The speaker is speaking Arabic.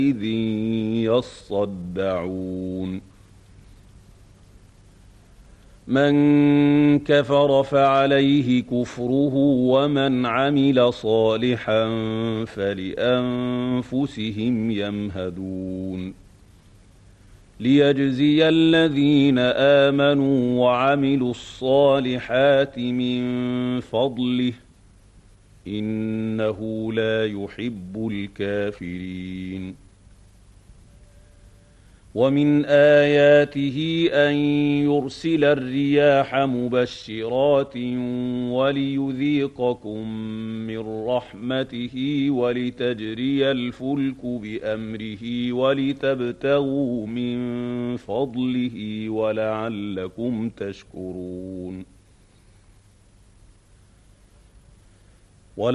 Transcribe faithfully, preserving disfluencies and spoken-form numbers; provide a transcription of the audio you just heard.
إذ يصدعون من كفر فعليه كفره ومن عمل صالحا فلأنفسهم يمهدون ليجزي الذين آمنوا وعملوا الصالحات من فضله إنه لا يحب الكافرين ومن آياته أن يرسل الرياح مبشرات وليذيقكم من رحمته ولتجري الفلك بأمره ولتبتغوا من فضله ولعلكم تشكرون